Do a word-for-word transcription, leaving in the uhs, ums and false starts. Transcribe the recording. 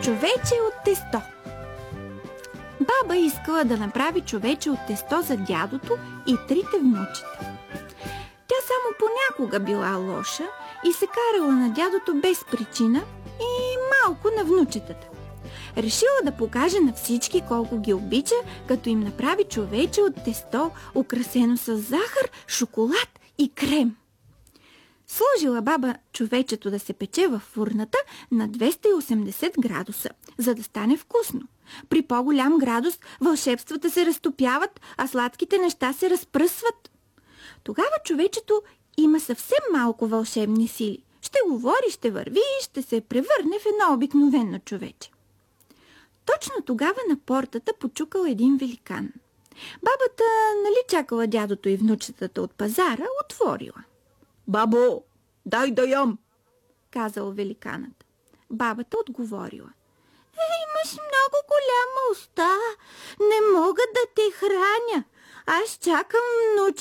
Човече от тесто. Баба искала да направи човече от тесто за дядото и трите внучета. Тя само понякога била лоша и се карала на дядото без причина и малко на внучетата. Решила да покаже на всички колко ги обича, като им направи човече от тесто, украсено с захар, шоколад и крем. Сложила баба човечето да се пече във фурната на двеста и осемдесет градуса, за да стане вкусно. При по-голям градус вълшебствата се разтопяват, а сладките неща се разпръсват. Тогава човечето има съвсем малко вълшебни сили. Ще говори, ще върви и ще се превърне в едно обикновено човече. Точно тогава на портата почукал един великан. Бабата, нали чакала дядото и внучетата от пазара, отворила. Бабо, дай да ям, казал великанът. Бабата отговорила. Имаш много голяма уста, не мога да те храня. Аз чакам внуче